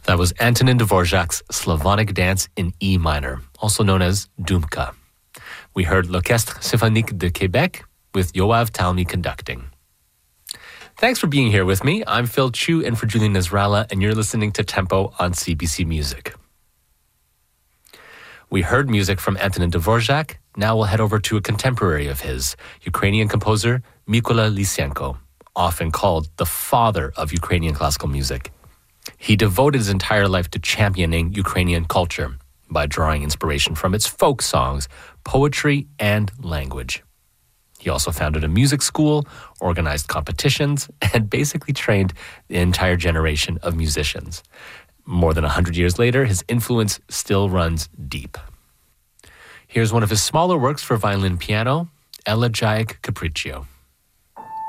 That was Antonin Dvorak's Slavonic Dance in E minor, also known as Dumka. We heard L'Orchestre Symphonique de Québec with Yoav Talmy conducting. Thanks for being here with me. I'm Phil Chu and for Julian Nasrallah, and you're listening to Tempo on CBC Music. We heard music from Antonin Dvorak. Now we'll head over to a contemporary of his, Ukrainian composer Mykola Lysenko, often called the father of Ukrainian classical music. He devoted his entire life to championing Ukrainian culture by drawing inspiration from its folk songs, poetry, and language. He also founded a music school, organized competitions, and basically trained the entire generation of musicians. More than 100 years later, his influence still runs deep. Here's one of his smaller works for violin and piano, Elegiac Capriccio.